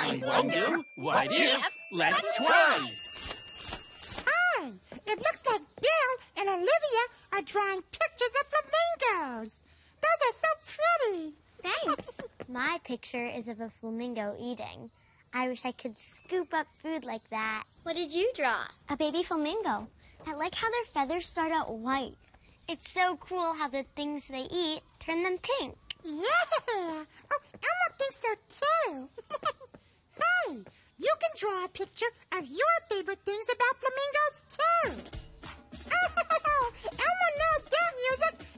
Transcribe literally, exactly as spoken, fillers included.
I wonder, what if? Let's try. Hi, it looks like Bill and Olivia are drawing pictures of flamingos. Those are so pretty. Thanks. My picture is of a flamingo eating. I wish I could scoop up food like that. What did you draw? A baby flamingo. I like how their feathers start out white. It's so cool how the things they eat turn them pink. Yeah. Oh, Elmo thinks so too. Hey, you can draw a picture of your favorite things about flamingos too. Oh, Elmo knows that music.